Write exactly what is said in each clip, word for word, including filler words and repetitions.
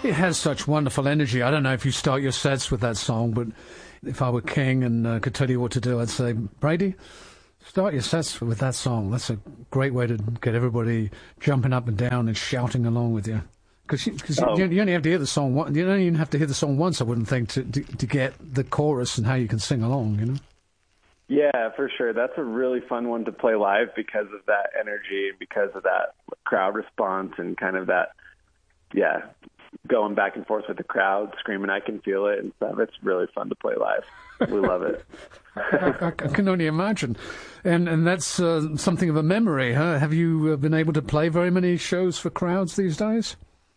It has such wonderful energy. I don't know if you start your sets with that song, but if I were king and uh, could tell you what to do, I'd say, Brady, start your sets with that song. That's a great way to get everybody jumping up and down and shouting along with you. Because you, oh. you, you only have to hear the song once. You don't even have to hear the song once, I wouldn't think, to, to to get the chorus and how you can sing along, you know? Yeah, for sure. That's a really fun one to play live because of that energy, because of that crowd response and kind of that, yeah, going back and forth with the crowd, screaming, I can feel it and stuff. It's really fun to play live. We love it. I, I can only imagine. And and that's uh, something of a memory, huh? Have you uh, been able to play very many shows for crowds these days?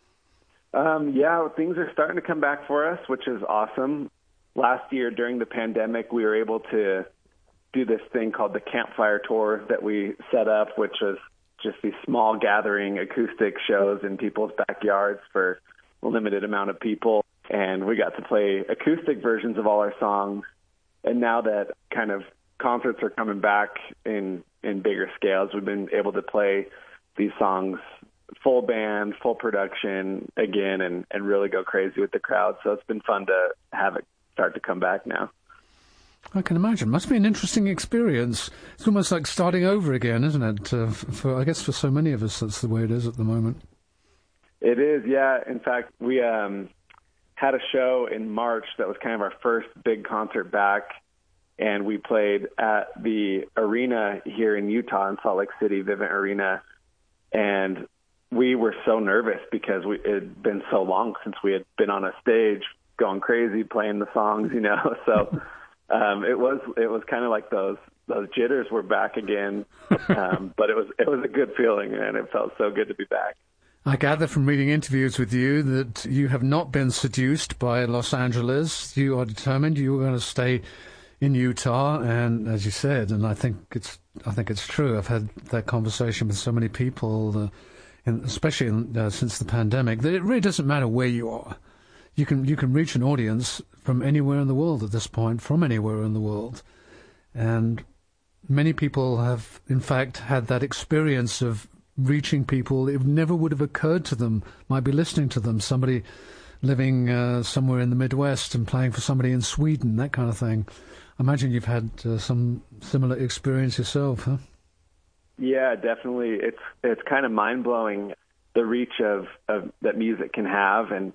Um, yeah, things are starting to come back for us, which is awesome. Last year during the pandemic, we were able to do this thing called the Campfire Tour that we set up, which was just these small gathering acoustic shows in people's backyards for a limited amount of people. And we got to play acoustic versions of all our songs. And now that kind of concerts are coming back in, in bigger scales, we've been able to play these songs full band, full production again, and, and really go crazy with the crowd. So it's been fun to have it start to come back now. I can imagine. Must be an interesting experience. It's almost like starting over again, isn't it? Uh, for I guess for so many of us, that's the way it is at the moment. It is, yeah. In fact, we um, had a show in March that was kind of our first big concert back, and we played at the arena here in Utah, in Salt Lake City, Vivint Arena, and we were so nervous because we, it had been so long since we had been on a stage going crazy playing the songs, you know, so... Um, it was it was kind of like those those jitters were back again, um, but it was it was a good feeling, and it felt so good to be back. I gather from reading interviews with you that you have not been seduced by Los Angeles. You are determined you are going to stay in Utah, and as you said, and I think it's I think it's true. I've had that conversation with so many people, uh, in, especially in, uh, since the pandemic, that it really doesn't matter where you are. You can you can reach an audience from anywhere in the world at this point, from anywhere in the world. And many people have, in fact, had that experience of reaching people. It never would have occurred to them, might be listening to them, somebody living uh, somewhere in the Midwest and playing for somebody in Sweden, that kind of thing. I imagine you've had uh, some similar experience yourself, huh? Yeah, definitely. It's it's kind of mind-blowing, the reach of, of that music can have. And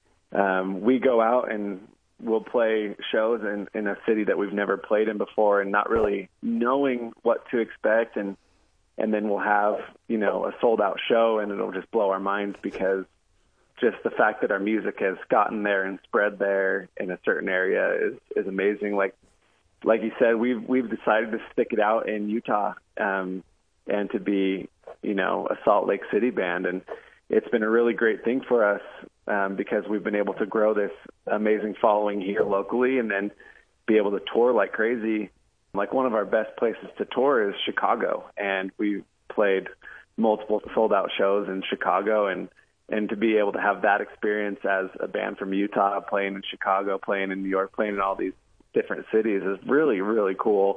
um, we go out and we'll play shows in, in a city that we've never played in before and not really knowing what to expect. And, and then we'll have, you know, a sold out show and it'll just blow our minds because just the fact that our music has gotten there and spread there in a certain area is, is amazing. Like, like you said, we've, we've decided to stick it out in Utah, um, and to be, you know, a Salt Lake City band. And it's been a really great thing for us, um, because we've been able to grow this amazing following here locally and then be able to tour like crazy. Like one of our best places to tour is Chicago. And we played multiple sold out shows in Chicago, and, and to be able to have that experience as a band from Utah, playing in Chicago, playing in New York, playing in all these different cities is really, really cool.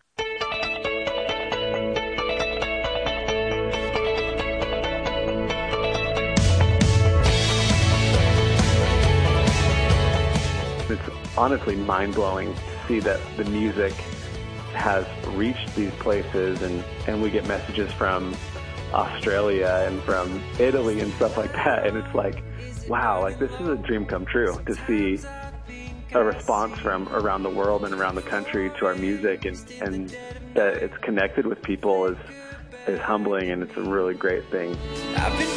It's honestly mind-blowing to see that the music has reached these places, and, and we get messages from Australia and from Italy and stuff like that, and it's like, wow, like this is a dream come true to see a response from around the world and around the country to our music, and, and that it's connected with people is is humbling, and it's a really great thing.